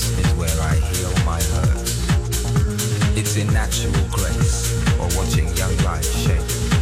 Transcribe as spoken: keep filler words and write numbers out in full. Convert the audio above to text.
is where I heal my hurts. It's in natural grace or watching young life shape.